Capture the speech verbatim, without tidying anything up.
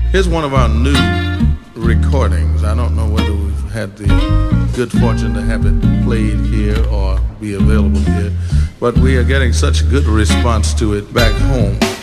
Here's one of our new recordings. I don't know whether we've had the good fortune to have it played here or be available here, but we are getting such good response to it back home.